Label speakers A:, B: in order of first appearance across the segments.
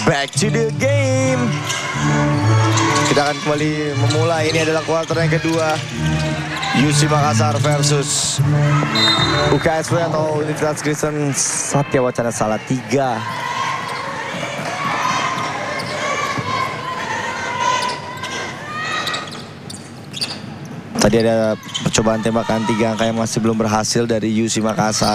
A: Back to the game. Kita akan kembali memulai. Ini adalah kuarter yang kedua. UC Makassar versus UKSW atau Universitas Kristen Satya Wacana Salatiga. Tadi ada percobaan tembakan 3 angka yang masih belum berhasil dari UC Makassar.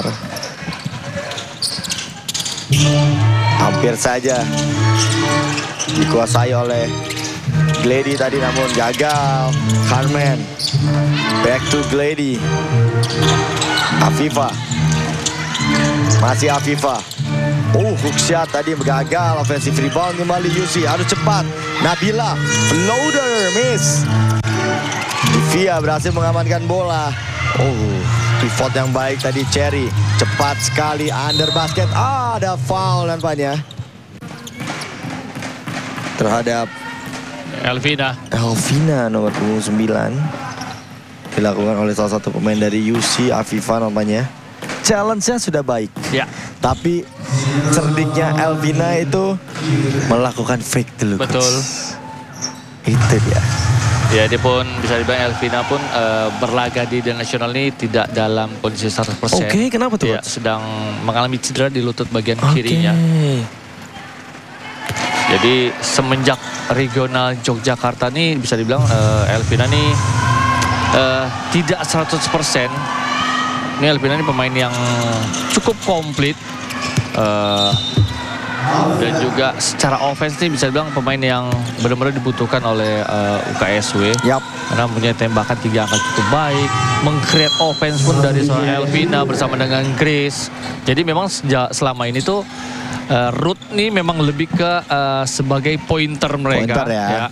A: Hampir saja dikuasai oleh Glady tadi, namun gagal. Carmen, back to Glady. Afifa, masih Afifa. Hook shot tadi gagal. Offensive rebound kembali UC. Harus cepat. Nabila, floater, miss. Divia berhasil mengamankan bola. Pivot yang baik tadi Cherry. Cepat sekali under basket. Ada foul nampaknya terhadap
B: Elvina
A: nomor 29. Dilakukan oleh salah satu pemain dari UC, Afifa namanya. Challenge-nya sudah baik.
B: Ya.
A: Tapi cerdiknya Elvina itu melakukan fake dulu.
B: Betul.
A: Itu dia.
B: Ya, dia pun bisa dibilang Elvina pun berlaga di nasional ini tidak dalam kondisi 100%.
A: Oke, kenapa tuh?
B: Ya, sedang mengalami cedera di lutut bagian kirinya. Jadi semenjak regional Yogyakarta nih bisa dibilang Elvina nih tidak 100%. Ini Elvina ini pemain yang cukup komplit. Dan juga secara offense nih bisa dibilang pemain yang benar-benar dibutuhkan oleh UKSW. Karena punya tembakan 3 angka cukup baik. Meng-create offense pun dari seorang Elvina bersama dengan Grace. Jadi memang selama ini tuh Ruth nih memang lebih ke sebagai pointer mereka.
A: Pointer ya.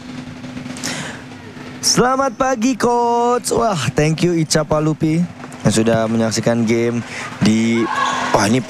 A: Selamat pagi coach. Wah, thank you Ica Palupi yang sudah menyaksikan game di ini